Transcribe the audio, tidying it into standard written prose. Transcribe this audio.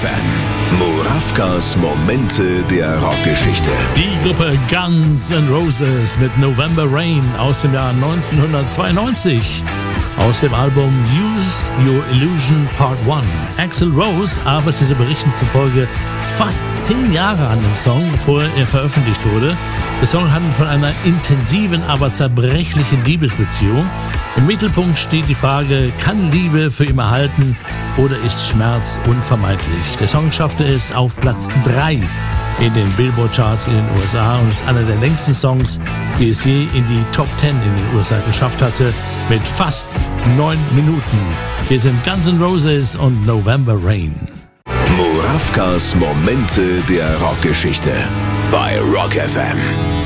FM. Murawkas Momente der Rockgeschichte. Die Gruppe Guns N' Roses mit November Rain aus dem Jahr 1992. Aus dem Album Use Your Illusion Part 1. Axl Rose arbeitete Berichten zufolge fast 10 Jahre an dem Song, bevor er veröffentlicht wurde. Der Song handelt von einer intensiven, aber zerbrechlichen Liebesbeziehung. Im Mittelpunkt steht die Frage, kann Liebe für immer halten oder ist Schmerz unvermeidlich? Der Song schaffte es auf Platz 3 in den Billboard-Charts in den USA und ist einer der längsten Songs, die es je in die Top 10 in den USA geschafft hatte, mit fast 9 Minuten. Hier sind Guns N' Roses und November Rain. Murawkas Momente der Rockgeschichte bei Rock FM.